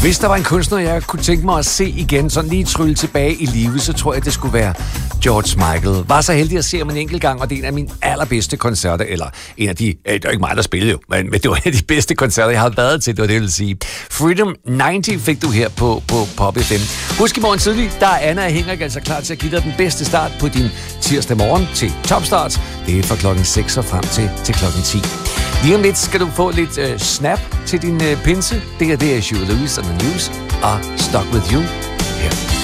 Hvis der var en kunstner, jeg kunne tænke mig at se igen, sådan lige trylle tilbage i live, så tror jeg, det skulle være George Michael. Var så heldig at se ham en enkelt gang, og det er en af mine allerbedste koncerter, eller en af de, det er ikke mig, der spillede jo, men det var en af de bedste koncerter, jeg har været til, det var det, jeg vil sige. Freedom 90 fik du her på Pop FM. Husk i morgen tidlig, der er Anna og Henrik altså klar til at give dig den bedste start på din tirsdag morgen til Topstart. Det er fra klokken 6 og frem til klokken 10. Lige om lidt skal du få lidt snap til din pinse. Det er Huey Lewis and the News og Stuck With You her.